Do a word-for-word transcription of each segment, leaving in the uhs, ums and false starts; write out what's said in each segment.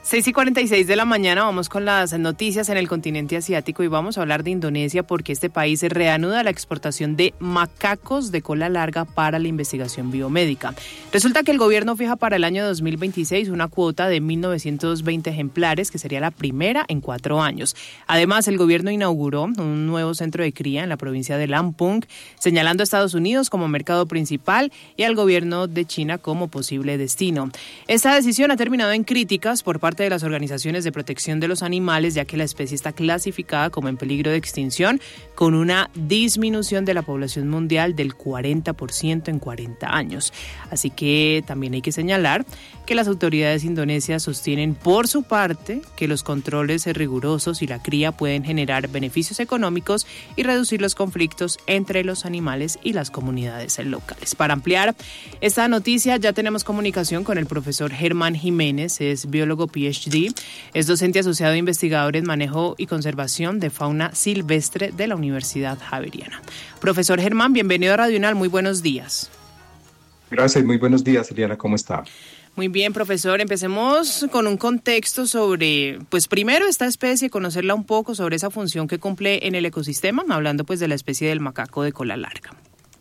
seis y cuarenta y seis de la mañana, vamos con las noticias en el continente asiático y vamos a hablar de Indonesia porque este país reanuda la exportación de macacos de cola larga para la investigación biomédica. Resulta que el gobierno fija para el año dos mil veintiséis una cuota de mil novecientos veinte ejemplares, que sería la primera en cuatro años. Además, el gobierno inauguró un nuevo centro de cría en la provincia de Lampung, señalando a Estados Unidos como mercado principal y al gobierno de China como posible destino. Esta decisión ha terminado en críticas por parte de las organizaciones de protección de los animales, ya que la especie está clasificada como en peligro de extinción, con una disminución de la población mundial del cuarenta por ciento en cuarenta años. Así que también hay que señalar que las autoridades indonesias sostienen por su parte que los controles rigurosos y la cría pueden generar beneficios económicos y reducir los conflictos entre los animales y las comunidades locales. Para ampliar esta noticia ya tenemos comunicación con el profesor Germán Jiménez, es biólogo P H D, es docente asociado e investigador en manejo y conservación de fauna silvestre de la Universidad Javeriana. Profesor Germán, bienvenido a Radio UNAL, muy buenos días. Gracias, muy buenos días, Eliana, ¿cómo está? Muy bien, profesor, empecemos con un contexto sobre, pues primero esta especie, conocerla un poco sobre esa función que cumple en el ecosistema, hablando pues de la especie del macaco de cola larga.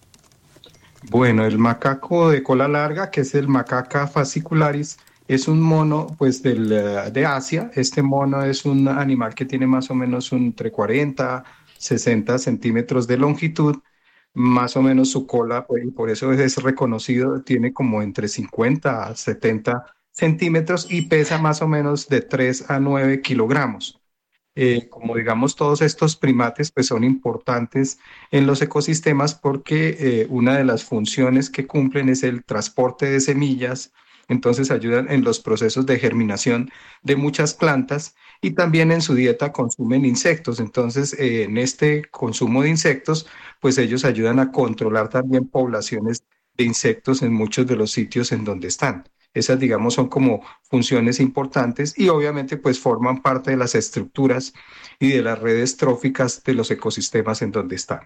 Bueno, el macaco de cola larga, que es el Macaca fascicularis, es un mono pues del, de Asia. Este mono es un animal que tiene más o menos entre cuarenta, sesenta centímetros de longitud, más o menos su cola, pues, y por eso es reconocido, tiene como entre cincuenta a setenta centímetros y pesa más o menos de tres a nueve kilogramos. Eh, como digamos, todos estos primates pues son importantes en los ecosistemas porque eh, una de las funciones que cumplen es el transporte de semillas, entonces ayudan en los procesos de germinación de muchas plantas y también en su dieta consumen insectos. Entonces, eh, en este consumo de insectos, pues ellos ayudan a controlar también poblaciones de insectos en muchos de los sitios en donde están. Esas, digamos, son como funciones importantes y obviamente pues forman parte de las estructuras y de las redes tróficas de los ecosistemas en donde están.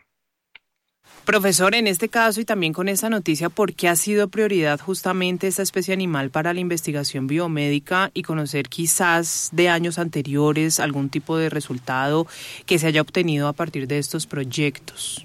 Profesor, en este caso y también con esta noticia, ¿por qué ha sido prioridad justamente esta especie animal para la investigación biomédica y conocer quizás de años anteriores algún tipo de resultado que se haya obtenido a partir de estos proyectos?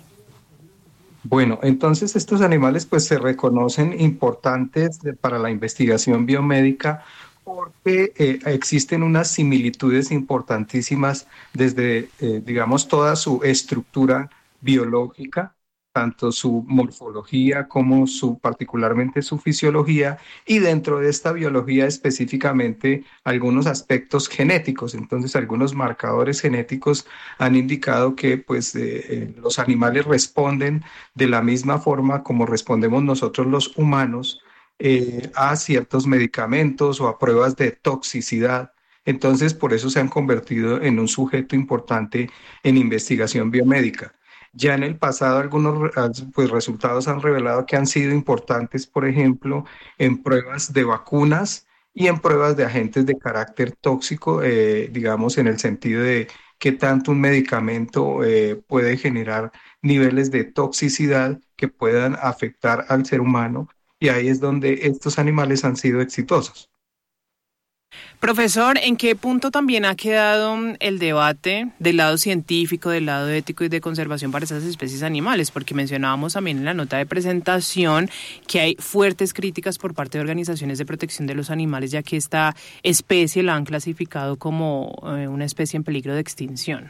Bueno, entonces estos animales pues se reconocen importantes de, para la investigación biomédica porque eh, existen unas similitudes importantísimas desde, eh, digamos, toda su estructura biológica, tanto su morfología como su, particularmente su fisiología, y dentro de esta biología específicamente algunos aspectos genéticos. Entonces, algunos marcadores genéticos han indicado que pues, eh, los animales responden de la misma forma como respondemos nosotros los humanos eh, a ciertos medicamentos o a pruebas de toxicidad. Entonces, por eso se han convertido en un sujeto importante en investigación biomédica. Ya en el pasado algunos pues, resultados han revelado que han sido importantes, por ejemplo, en pruebas de vacunas y en pruebas de agentes de carácter tóxico, eh, digamos en el sentido de qué tanto un medicamento eh, puede generar niveles de toxicidad que puedan afectar al ser humano, y ahí es donde estos animales han sido exitosos. Profesor, ¿en qué punto también ha quedado el debate del lado científico, del lado ético y de conservación para esas especies animales? Porque mencionábamos también en la nota de presentación que hay fuertes críticas por parte de organizaciones de protección de los animales, ya que esta especie la han clasificado como eh, una especie en peligro de extinción.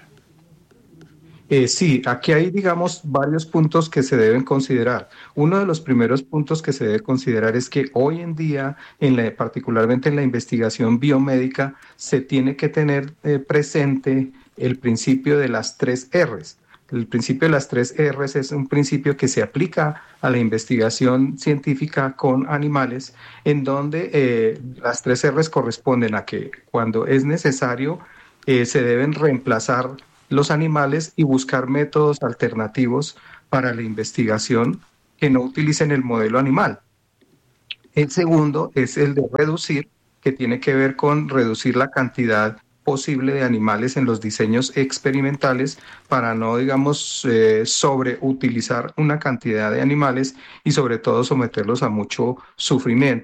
Eh, sí, aquí hay, digamos, varios puntos que se deben considerar. Uno de los primeros puntos que se debe considerar es que hoy en día, en la, particularmente en la investigación biomédica, se tiene que tener eh, presente el principio de las tres R's. El principio de las tres R's es un principio que se aplica a la investigación científica con animales, en donde eh, las tres R's corresponden a que cuando es necesario eh, se deben reemplazar los animales y buscar métodos alternativos para la investigación que no utilicen el modelo animal. El segundo es el de reducir, que tiene que ver con reducir la cantidad posible de animales en los diseños experimentales para no, digamos, eh, sobreutilizar una cantidad de animales y sobre todo someterlos a mucho sufrimiento.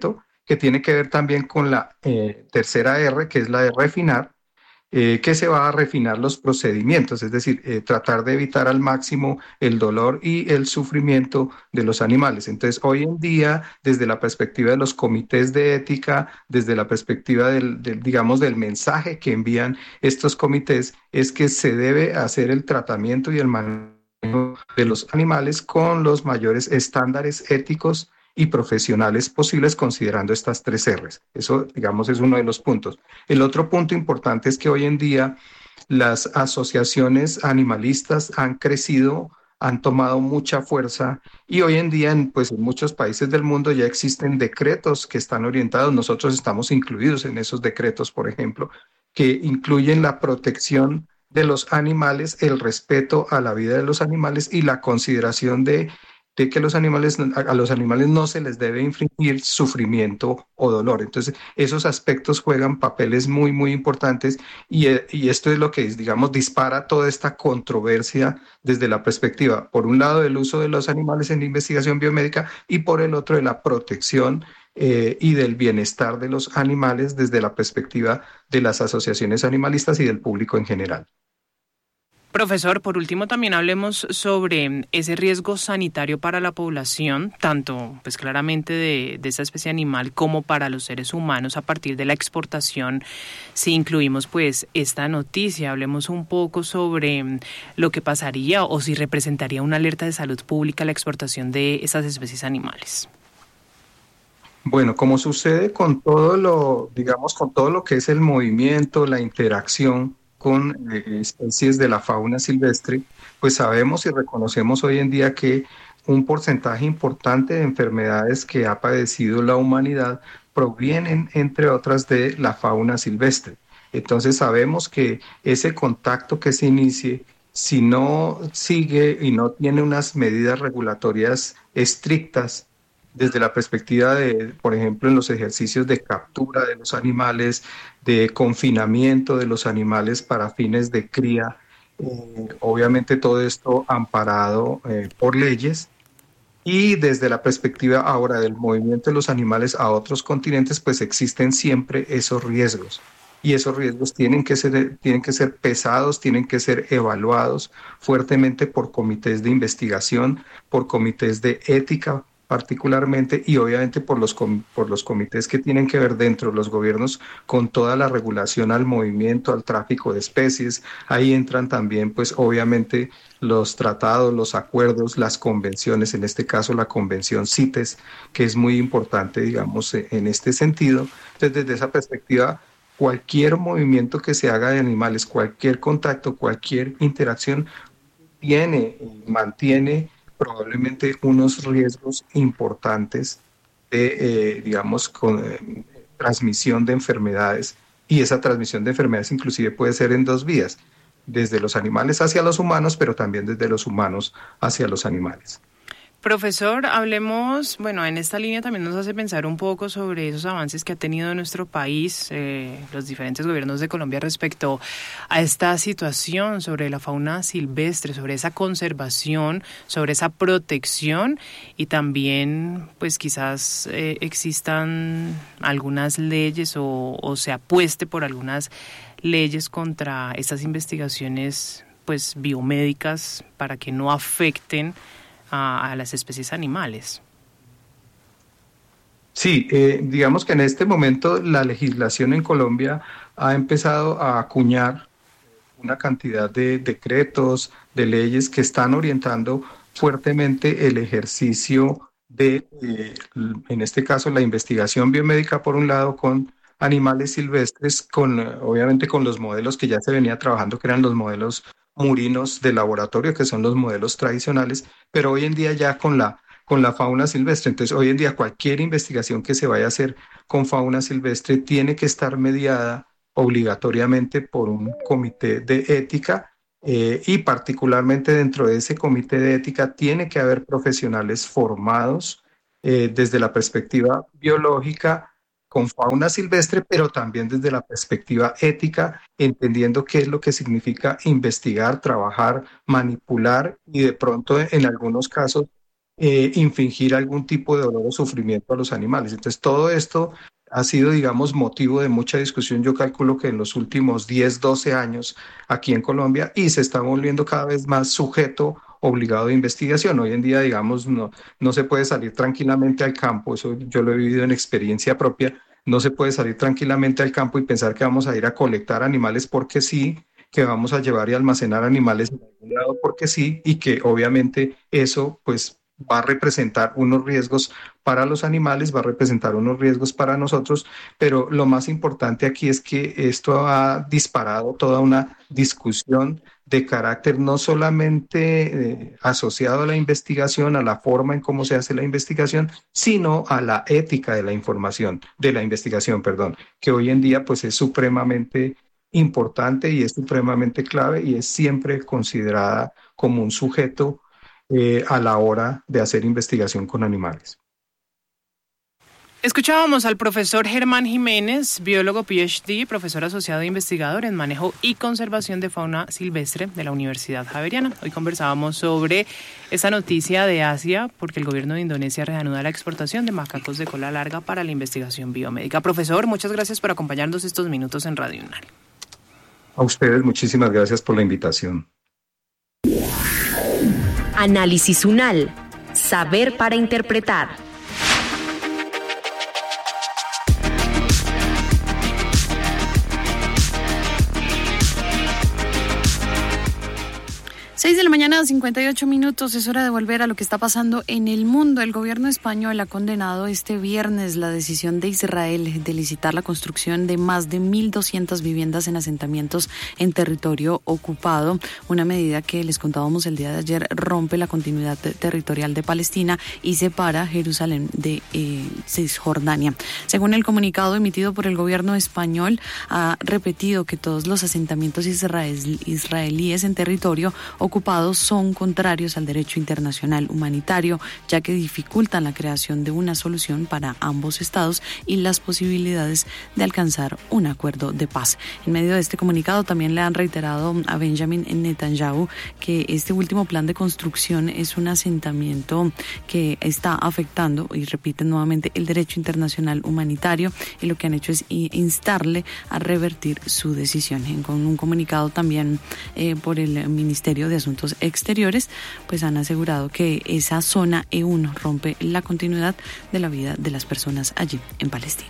que tiene que ver también con la eh, tercera R, que es la de refinar, eh, que se va a refinar los procedimientos, es decir, eh, tratar de evitar al máximo el dolor y el sufrimiento de los animales. Entonces, hoy en día, desde la perspectiva de los comités de ética, desde la perspectiva del, del, digamos, del mensaje que envían estos comités, es que se debe hacer el tratamiento y el manejo de los animales con los mayores estándares éticos y profesionales posibles, considerando estas tres R's. Eso, digamos, es uno de los puntos. El otro punto importante es que hoy en día las asociaciones animalistas han crecido, han tomado mucha fuerza y hoy en día en, pues, en muchos países del mundo ya existen decretos que están orientados. Nosotros estamos incluidos en esos decretos, por ejemplo, que incluyen la protección de los animales, el respeto a la vida de los animales y la consideración de de que los animales, a los animales no se les debe infligir sufrimiento o dolor. Entonces, esos aspectos juegan papeles muy, muy importantes y, y esto es lo que, digamos, dispara toda esta controversia desde la perspectiva, por un lado, del uso de los animales en la investigación biomédica y por el otro, de la protección eh, y del bienestar de los animales desde la perspectiva de las asociaciones animalistas y del público en general. Profesor, por último también hablemos sobre ese riesgo sanitario para la población, tanto pues claramente de, de esa especie animal como para los seres humanos a partir de la exportación. Si incluimos pues esta noticia, hablemos un poco sobre lo que pasaría o si representaría una alerta de salud pública la exportación de esas especies animales. Bueno, como sucede con todo lo, digamos, con todo lo que es el movimiento, la interacción con eh, especies de la fauna silvestre, pues sabemos y reconocemos hoy en día que un porcentaje importante de enfermedades que ha padecido la humanidad provienen, entre otras, de la fauna silvestre. Entonces sabemos que ese contacto que se inicie, si no sigue y no tiene unas medidas regulatorias estrictas, desde la perspectiva de, por ejemplo, en los ejercicios de captura de los animales, de confinamiento de los animales para fines de cría, eh, obviamente todo esto amparado eh, por leyes. Y desde la perspectiva ahora del movimiento de los animales a otros continentes, pues existen siempre esos riesgos. Y esos riesgos tienen que ser, tienen que ser pesados, tienen que ser evaluados fuertemente por comités de investigación, por comités de ética particularmente y obviamente por los, por los comités que tienen que ver dentro de los gobiernos con toda la regulación al movimiento, al tráfico de especies. Ahí entran también pues obviamente los tratados, los acuerdos, las convenciones, en este caso la convención CITES, que es muy importante, digamos, en este sentido. Entonces, desde esa perspectiva, cualquier movimiento que se haga de animales, cualquier contacto, cualquier interacción, tiene y mantiene probablemente unos riesgos importantes de, eh, digamos, con, eh, transmisión de enfermedades, y esa transmisión de enfermedades inclusive puede ser en dos vías, desde los animales hacia los humanos, pero también desde los humanos hacia los animales. Profesor, hablemos, bueno, en esta línea también nos hace pensar un poco sobre esos avances que ha tenido nuestro país, eh, los diferentes gobiernos de Colombia respecto a esta situación sobre la fauna silvestre, sobre esa conservación, sobre esa protección y también, pues quizás eh, existan algunas leyes o, o se apueste por algunas leyes contra estas investigaciones, pues biomédicas para que no afecten A, a las especies animales. Sí, eh, digamos que en este momento la legislación en Colombia ha empezado a acuñar una cantidad de decretos, de leyes que están orientando fuertemente el ejercicio de, eh, en este caso, la investigación biomédica, por un lado, con animales silvestres, con, obviamente con los modelos que ya se venía trabajando, que eran los modelos murinos de laboratorio, que son los modelos tradicionales, pero hoy en día ya con la, con la fauna silvestre. Entonces, hoy en día cualquier investigación que se vaya a hacer con fauna silvestre tiene que estar mediada obligatoriamente por un comité de ética eh, y particularmente dentro de ese comité de ética tiene que haber profesionales formados eh, desde la perspectiva biológica, con fauna silvestre, pero también desde la perspectiva ética, entendiendo qué es lo que significa investigar, trabajar, manipular y de pronto en algunos casos eh, infligir algún tipo de dolor o sufrimiento a los animales. Entonces, todo esto ha sido, digamos, motivo de mucha discusión. Yo calculo que en los últimos diez, doce años aquí en Colombia, y se está volviendo cada vez más sujeto obligado de investigación. Hoy en día, digamos, no, no se puede salir tranquilamente al campo, eso yo lo he vivido en experiencia propia, no se puede salir tranquilamente al campo y pensar que vamos a ir a colectar animales porque sí, que vamos a llevar y almacenar animales en algún lado porque sí, y que obviamente eso pues va a representar unos riesgos para los animales, va a representar unos riesgos para nosotros, pero lo más importante aquí es que esto ha disparado toda una discusión de carácter no solamente eh, asociado a la investigación, a la forma en cómo se hace la investigación, sino a la ética de la información, de la investigación, perdón, que hoy en día pues es supremamente importante y es supremamente clave y es siempre considerada como un sujeto eh, a la hora de hacer investigación con animales. Escuchábamos al profesor Germán Jiménez, biólogo P H D, profesor asociado e investigador en manejo y conservación de fauna silvestre de la Universidad Javeriana. Hoy conversábamos sobre esta noticia de Asia porque el gobierno de Indonesia reanuda la exportación de macacos de cola larga para la investigación biomédica. Profesor, muchas gracias por acompañarnos estos minutos en Radio UNAL. A ustedes muchísimas gracias por la invitación. Análisis UNAL. Saber para interpretar. seis de la mañana, cincuenta y ocho minutos, es hora de volver a lo que está pasando en el mundo. El gobierno español ha condenado este viernes la decisión de Israel de licitar la construcción de más de mil doscientas viviendas en asentamientos en territorio ocupado, una medida que les contábamos el día de ayer rompe la continuidad territorial de Palestina y separa Jerusalén de eh, Cisjordania. Según el comunicado emitido por el gobierno español, ha repetido que todos los asentamientos israel, israelíes en territorio ocupado ocupados son contrarios al derecho internacional humanitario, ya que dificultan la creación de una solución para ambos estados y las posibilidades de alcanzar un acuerdo de paz. En medio de este comunicado también le han reiterado a Benjamin Netanyahu que este último plan de construcción es un asentamiento que está afectando, y repiten nuevamente, el derecho internacional humanitario, y lo que han hecho es instarle a revertir su decisión. Con un comunicado también eh, por el Ministerio de Asuntos Exteriores, pues han asegurado que esa zona E uno rompe la continuidad de la vida de las personas allí en Palestina.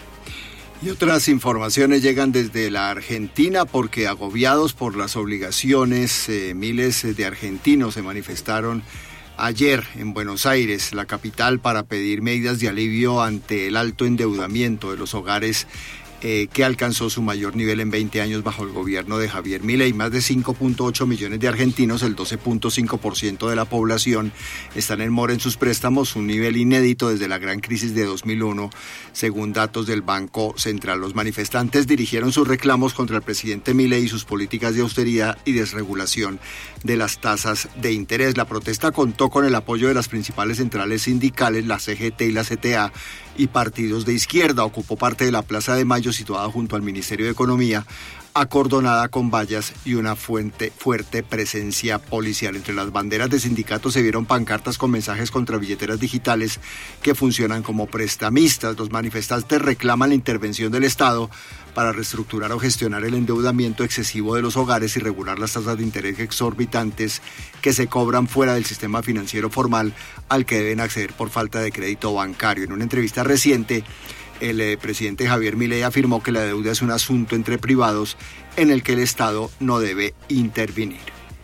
Y otras informaciones llegan desde la Argentina porque, agobiados por las obligaciones, eh, miles de argentinos se manifestaron ayer en Buenos Aires, la capital, para pedir medidas de alivio ante el alto endeudamiento de los hogares Eh, que alcanzó su mayor nivel en veinte años bajo el gobierno de Javier Milei. Más de cinco punto ocho millones de argentinos, el doce punto cinco por ciento de la población, están en mora en sus préstamos, un nivel inédito desde la gran crisis de dos mil uno, según datos del Banco Central. Los manifestantes dirigieron sus reclamos contra el presidente Milei y sus políticas de austeridad y desregulación de las tasas de interés. La protesta contó con el apoyo de las principales centrales sindicales, la C G T y la C T A, y partidos de izquierda. Ocupó parte de la Plaza de Mayo, situada junto al Ministerio de Economía, acordonada con vallas y una fuente, fuerte presencia policial. Entre las banderas de sindicatos se vieron pancartas con mensajes contra billeteras digitales que funcionan como prestamistas. Los manifestantes reclaman la intervención del Estado para reestructurar o gestionar el endeudamiento excesivo de los hogares y regular las tasas de interés exorbitantes que se cobran fuera del sistema financiero formal al que deben acceder por falta de crédito bancario. En una entrevista reciente, el eh, presidente Javier Milei afirmó que la deuda es un asunto entre privados en el que el Estado no debe intervenir.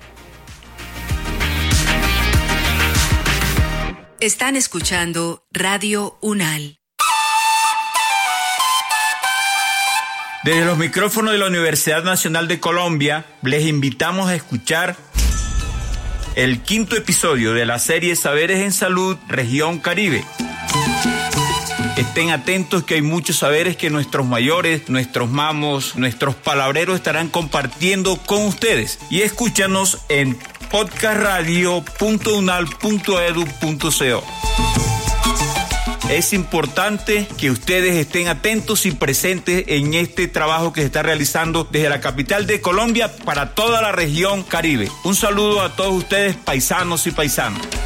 Están escuchando Radio UNAL. Desde los micrófonos de la Universidad Nacional de Colombia, les invitamos a escuchar el quinto episodio de la serie Saberes en Salud, Región Caribe. Estén atentos que hay muchos saberes que nuestros mayores, nuestros mamos, nuestros palabreros estarán compartiendo con ustedes. Y escúchanos en podcast radio punto unal punto edu punto co. Es importante que ustedes estén atentos y presentes en este trabajo que se está realizando desde la capital de Colombia para toda la región Caribe. Un saludo a todos ustedes, paisanos y paisanas.